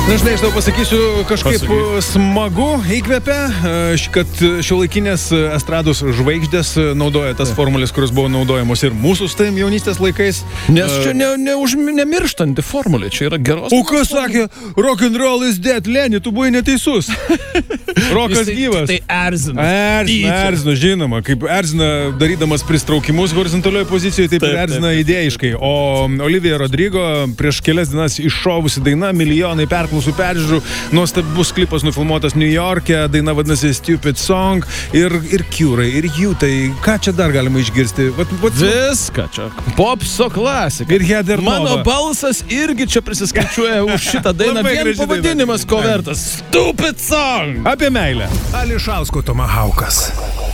Na, žinai, aš tau pasakysiu, kažkaip smagu įkvepia, kad šiuolaikinės estrados žvaigždės naudoja tas formulės, kurios buvo naudojamos ir mūsų su tavim jaunystės laikais. Nes čia nemirštanti formulė, čia yra geros. O kas sakė, rock and roll is dead, Leni, tu buvai neteisus. Rokas gyvas. Tai erzina. Erzina, žinoma, kaip erzina darydamas pristraukimus horizontalioje pozicijoje, taip ir erzina idėjiškai. O Olivija Rodrigo prieš kelias dienas iššovusi daina, milijonai perklausų peržiūrų, nuostabus klipas nufilmuotas New York'e, daina vadinasi Stupid Song ir Cure, ir jų, tai ką čia dar galima išgirsti? Viską čia. Popso klasika. Ir Heather Nova. Mano balsas irgi čia prisiskaičiuoja už šitą dainą. Vien pavadinimas ko vertas. Stupid Song. Apie meilę. Ališausko Tomahaukas.